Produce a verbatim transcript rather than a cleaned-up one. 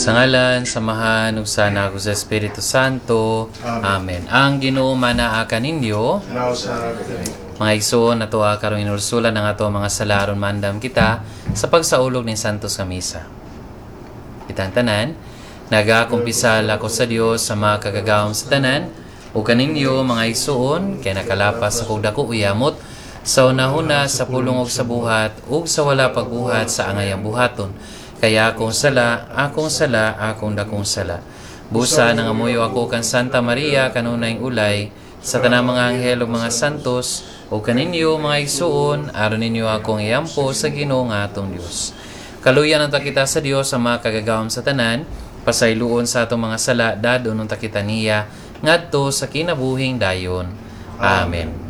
Sa ngalan, samahan, ug sana ako sa Espiritu Santo. Amen. Ang Ginoo manaakan ninyo. Mga igsoon, nato karong inulsulan ng ato mga salaron mandam kita sa pagsaulog ng Santos nga Misa. Kitang tanan, nagakumpisal ako sa Dios sa mga kagagawom sa tanan, o kaninyo mga igsoon, kay nakalapas sa dako uyamot, sa unahuna sa pulong og sa buhat, ug sa wala pagbuhat sa angayang buhaton. Kaya akong sala, akong sala, akong dakong sala. Busa nangamuyo ako kan Santa Maria kanunay ulay, sa tanang mga anghel ug mga santos, o kaninyo mga igsoon, aron ninyo akong iampo sa Ginoo nga atong Dios. Kaluyan ang takita sa Dios sa mga kagagawom sa tanan, pasayloon sa atong mga sala, dadon ang takita niya, ngadto sa kinabuhing dayon. Amen.